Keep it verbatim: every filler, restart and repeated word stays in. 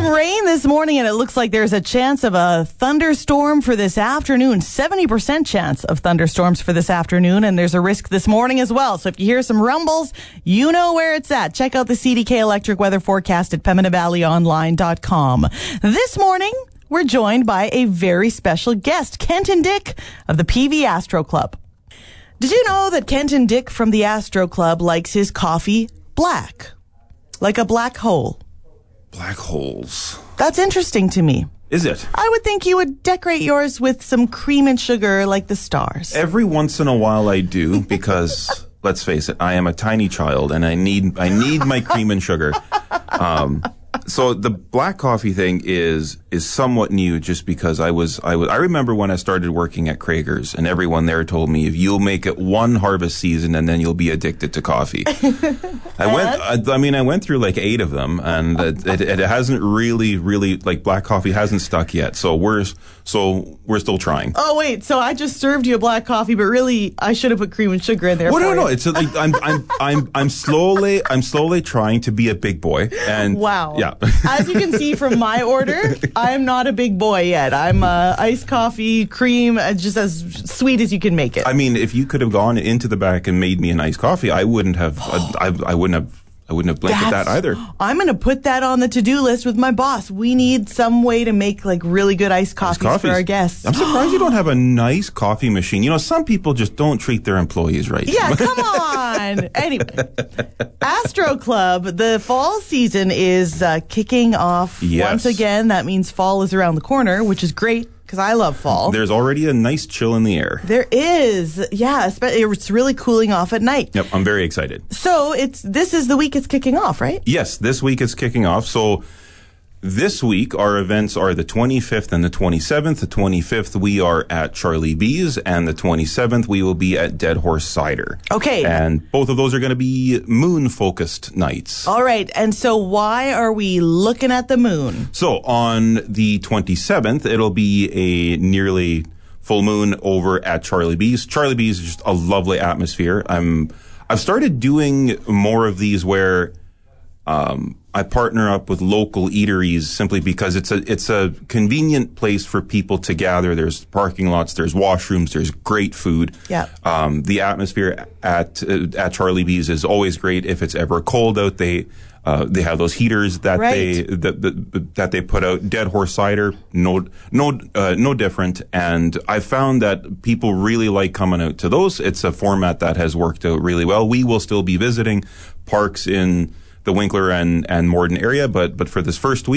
some rain this morning, and it looks like there's a chance of a thunderstorm for this afternoon. seventy percent chance of thunderstorms for this afternoon, and there's a risk this morning as well. So if you hear some rumbles, you know where it's at. Check out the C D K Electric weather forecast at pembina valley online dot com. This morning, we're joined by a very special guest, Kenton Dick of the P V Astro Club. Did you know that Kenton Dick from the Astro Club likes his coffee black? Like a black hole. Black holes. That's interesting to me. Is it? I would think you would decorate yours with some cream and sugar like the stars. Every once in a while I do because, let's face it, I am a tiny child and I need I need my cream and sugar. Um, so the black coffee thing is is somewhat new just because I was I was I remember when I started working at Krager's and everyone there told me if you'll make it one harvest season and then you'll be addicted to coffee. I went I, I mean I went through like eight of them and it, it, it hasn't really really like black coffee hasn't stuck yet. So we're so we're still trying. Oh wait, so I just served you a black coffee, but really I should have put cream and sugar in there. Well, for no, you. no, it's like I'm I'm I'm I'm slowly I'm slowly trying to be a big boy and wow. Yeah. As you can see from my order, I'm not a big boy yet. I'm uh, iced coffee, cream, uh, just as sweet as you can make it. I mean, if you could have gone into the back and made me an iced coffee, I wouldn't have. uh, I, I wouldn't have. I wouldn't have blinked at that either. I'm going to put that on the to-do list with my boss. We need some way to make like really good iced coffees, iced coffees. for our guests. I'm surprised you don't have a nice coffee machine. You know, some people just don't treat their employees right. Yeah, come on. Anyway, Astro Club, the fall season is uh, kicking off yes. once again. That means fall is around the corner, which is great. Because I love fall. There's already a nice chill in the air. There is. Yeah, especially it's really cooling off at night. Yep, I'm very excited. So it's this is the week it's kicking off, right? Yes, this week it's kicking off. So this week our events are the twenty-fifth and the twenty-seventh. The twenty-fifth we are at Charlie B's, and the twenty-seventh we will be at Dead Horse Cider. Okay. And both of those are going to be moon-focused nights. All right. And so why are we looking at the moon? So on the twenty-seventh, it'll be a nearly full moon over at Charlie B's. Charlie B's is just a lovely atmosphere. I'm, I've started doing more of these where um, I partner up with local eateries simply because it's a it's a convenient place for people to gather. There's parking lots, there's washrooms, there's great food. Yeah. Um, the atmosphere at uh, at Charlie B's is always great. If it's ever cold out, they uh, they have those heaters that right. they that, that that they put out. Dead Horse Cider, no no uh, no different. And I found that people really like coming out to those. It's a format that has worked out really well. We will still be visiting parks in the Winkler and, and Morden area, but, but for this first week,